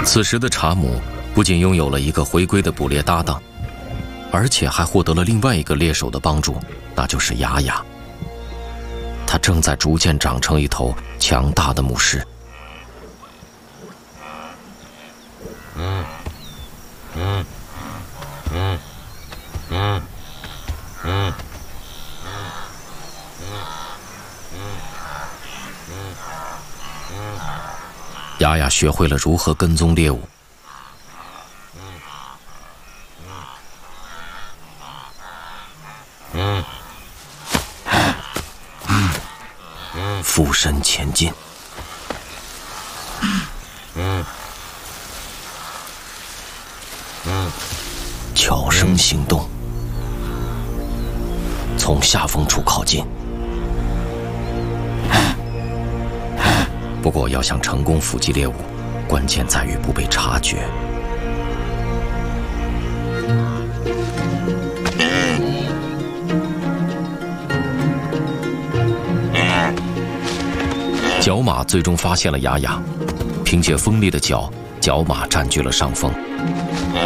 此时的查姆不仅拥有了一个回归的捕猎搭档，而且还获得了另外一个猎手的帮助，那就是雅雅。他正在逐渐长成一头强大的母狮。雅雅学会了如何跟踪猎物。俯身前进。悄声行动，从下风处靠近。不过，要想成功伏击猎物，关键在于不被察觉。角马最终发现了雅雅，凭借锋利的角，角马占据了上风。